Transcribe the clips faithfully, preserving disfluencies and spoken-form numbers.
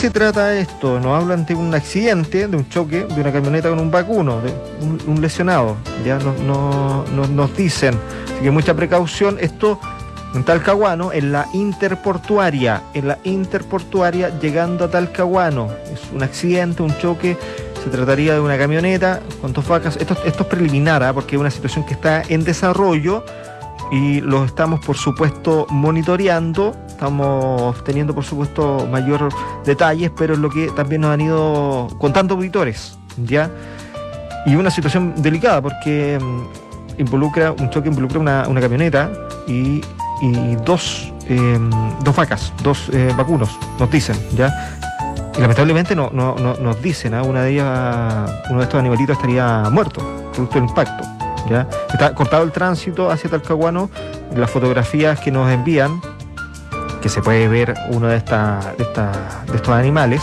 se trata esto? Nos hablan de un accidente, de un choque, de una camioneta con un vacuno, de un, un lesionado. Ya no, no, no, nos dicen. Así que mucha precaución. Esto en Talcahuano, en la interportuaria, en la interportuaria llegando a Talcahuano. Es un accidente, un choque. Se trataría de una camioneta con dos vacas. Esto, esto es preliminar, ¿eh? Porque es una situación que está en desarrollo y lo estamos, por supuesto, monitoreando. Estamos teniendo, por supuesto, mayor detalles, pero es lo que también nos han ido contando auditores, ¿ya? Y una situación delicada porque um, involucra, un choque involucra una, una camioneta y, y dos, eh, dos vacas, dos eh, vacunos, nos dicen, ¿ya? Y lamentablemente no, no, no, nos dicen, ¿eh? Una de ellas, uno de estos animalitos estaría muerto, producto del impacto, ¿ya? Está cortado el tránsito hacia Talcahuano. En las fotografías que nos envían, que se puede ver uno de, esta, de, esta, de estos animales,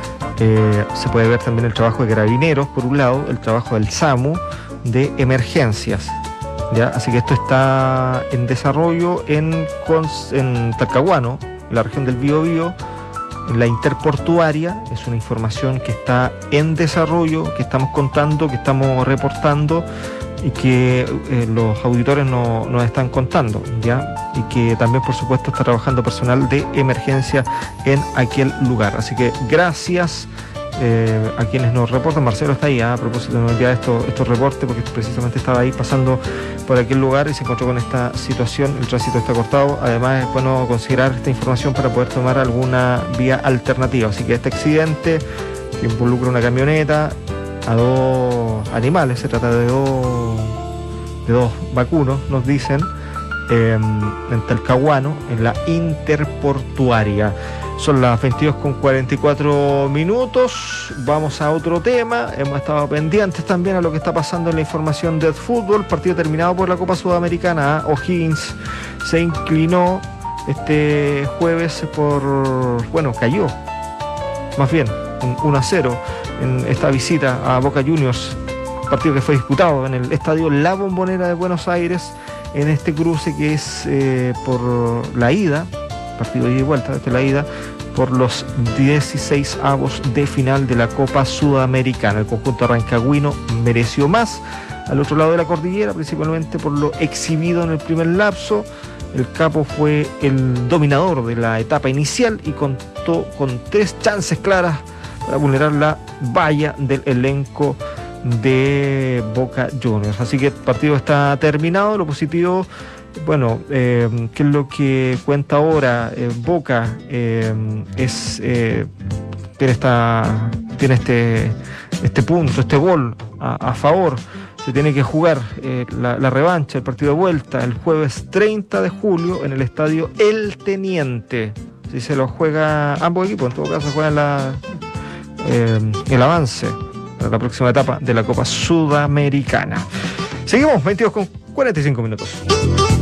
eh, se puede ver también el trabajo de carabineros, por un lado, el trabajo del SAMU de emergencias, ¿ya? Así que esto está en desarrollo en, en Talcahuano, en la región del Biobío, en la interportuaria. Es una información que está en desarrollo, que estamos contando, que estamos reportando y que eh, los auditores no, nos están contando, ¿ya? Y que también, por supuesto, está trabajando personal de emergencia en aquel lugar. Así que gracias eh, a quienes nos reportan. Marcelo está ahí, ¿eh? A propósito, nos envía estos, estos reportes porque precisamente estaba ahí pasando por aquel lugar y se encontró con esta situación. El tránsito está cortado. Además, es bueno considerar esta información para poder tomar alguna vía alternativa. Así que este accidente que involucra una camioneta a dos animales, se trata de dos, de dos vacunos, nos dicen, eh, en Talcahuano, en la interportuaria. Son las veintidós con cuarenta y cuatro minutos. Vamos a otro tema. Hemos estado pendientes también a lo que está pasando en la información del fútbol. Partido terminado por la Copa Sudamericana. O'Higgins se inclinó este jueves por... Bueno, cayó. Más bien, un uno a cero en esta visita a Boca Juniors. Partido que fue disputado en el estadio La Bombonera de Buenos Aires, en este cruce que es eh, por la ida, partido de ida y vuelta, desde la ida, por los dieciséis avos de final de la Copa Sudamericana. El conjunto rancagüino mereció más al otro lado de la cordillera, principalmente por lo exhibido en el primer lapso. El Capo fue el dominador de la etapa inicial y contó con tres chances claras para vulnerar la valla del elenco de Boca Juniors. Así que el partido está terminado. Lo positivo, bueno, eh, ¿qué es lo que cuenta ahora? Eh, Boca eh, es eh, tiene, esta, tiene este, este punto, este gol a, a favor. Se tiene que jugar eh, la, la revancha, el partido de vuelta, el jueves treinta de julio en el estadio El Teniente. Si se lo juega ambos equipos, en todo caso juegan la, eh, el avance para la próxima etapa de la Copa Sudamericana. Seguimos, veintidós con cuarenta y cinco minutos.